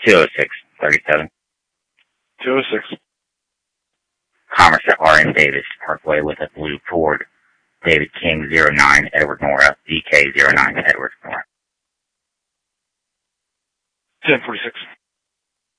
20637. 206. Commerce at RM Davis Parkway with a blue Ford. David King 09 Edward Nora, DK 09 Edward Nora.